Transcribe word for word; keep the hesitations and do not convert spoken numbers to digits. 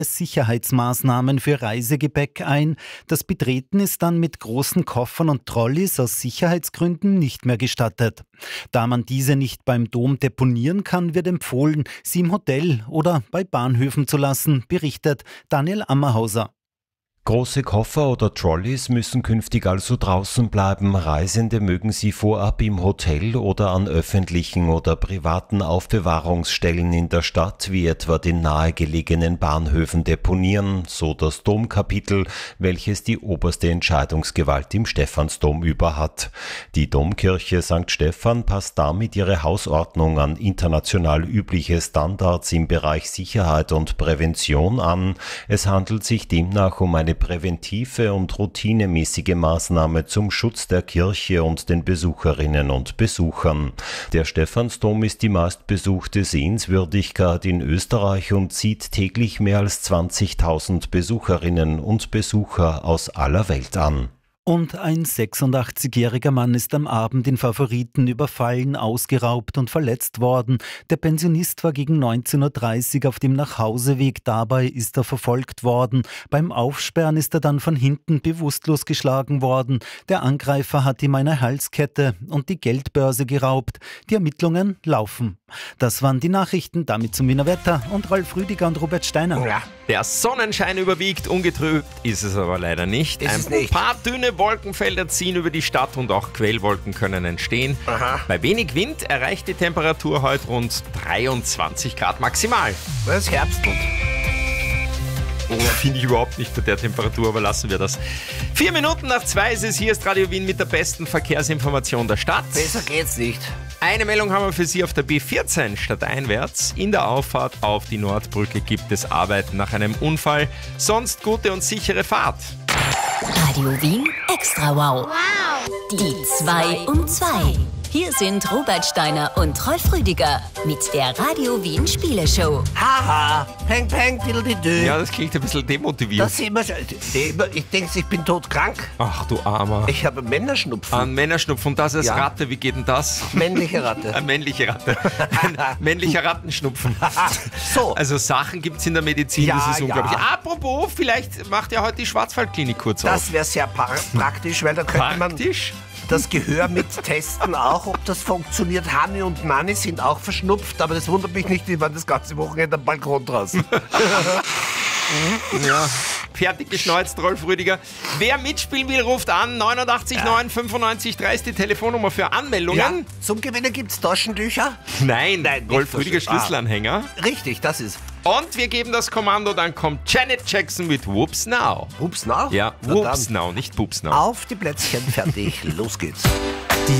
Sicherheitsmaßnahmen für Reisegepäck ein. Das Betreten ist dann mit großen Koffern und Trolleys aus Sicherheitsgründen nicht mehr gestattet. Da man diese nicht beim Dom deponieren kann, wird empfohlen, sie im Hotel oder bei Bahnhöfen zu lassen, berichtet Daniel Ammerhauser. Große Koffer oder Trolleys müssen künftig also draußen bleiben. Reisende mögen sie vorab im Hotel oder an öffentlichen oder privaten Aufbewahrungsstellen in der Stadt, wie etwa den nahegelegenen Bahnhöfen, deponieren, so das Domkapitel, welches die oberste Entscheidungsgewalt im Stephansdom über hat. Die Domkirche Sankt Stephan passt damit ihre Hausordnung an international übliche Standards im Bereich Sicherheit und Prävention an. Es handelt sich demnach um eine präventive und routinemäßige Maßnahme zum Schutz der Kirche und den Besucherinnen und Besuchern. Der Stephansdom ist die meistbesuchte Sehenswürdigkeit in Österreich und zieht täglich mehr als zwanzigtausend Besucherinnen und Besucher aus aller Welt an. Und ein sechsundachtzigjähriger Mann ist am Abend in Favoriten überfallen, ausgeraubt und verletzt worden. Der Pensionist war gegen neunzehn Uhr dreißig auf dem Nachhauseweg. Dabei ist er verfolgt worden. Beim Aufsperren ist er dann von hinten bewusstlos geschlagen worden. Der Angreifer hat ihm eine Halskette und die Geldbörse geraubt. Die Ermittlungen laufen. Das waren die Nachrichten, damit zum Wiener Wetter und Rolf Rüdiger und Robert Steiner. Ja, der Sonnenschein überwiegt, ungetrübt ist es aber leider nicht. Ist es Ein nicht. paar dünne Wolkenfelder ziehen über die Stadt und auch Quellwolken können entstehen. Aha. Bei wenig Wind erreicht die Temperatur heute rund dreiundzwanzig Grad maximal. Das ist Herbst. Finde ich überhaupt nicht bei der Temperatur, aber lassen wir das. Vier Minuten nach zwei ist es. Hier ist Radio Wien mit der besten Verkehrsinformation der Stadt. Besser geht's nicht. Eine Meldung haben wir für Sie auf der B vierzehn stadteinwärts. In der Auffahrt auf die Nordbrücke gibt es Arbeiten nach einem Unfall. Sonst gute und sichere Fahrt. Radio Wien Extra Wow. Die zwei um zwei. Hier sind Robert Steiner und Rolf Rüdiger mit der Radio Wien Spieleshow. Haha, peng peng, diddle-di-dü. Ja, das klingt ein bisschen demotivierend. Das sehen wir schon. Ich denke, ich bin todkrank. Ach du Armer. Ich habe Männerschnupfen. Ein Männerschnupfen und das als Ja. Ratte, wie geht denn das? Männliche Ratte. Eine männliche Ratte. Ein männlicher Rattenschnupfen. So. Also Sachen gibt es in der Medizin, Ja, das ist unglaublich. ja. Apropos, vielleicht macht ja heute die Schwarzwaldklinik kurz auf. Das wäre sehr par- praktisch, weil da könnte man Praktisch? das Gehör mit testen auch, ob das funktioniert. Hanni und Manni sind auch verschnupft, aber das wundert mich nicht, die waren das ganze Wochenende am Balkon draußen. Ja. Fertig geschneuzt, Rolf Rüdiger. Wer mitspielen will, ruft an. neunundachtzig neun fünfundneunzig drei ist die Telefonnummer für Anmeldungen. Ja, zum Gewinnen gibt's Taschentücher. Nein, Nein, nicht Rolf Rüdiger Taschen- ah. Schlüsselanhänger. Richtig, das ist. Und wir geben das Kommando, dann kommt Janet Jackson mit Whoops Now. Ups, na? Ja, Na Whoops dann. Now, nicht Pups Now. Auf die Plätzchen, fertig, los geht's.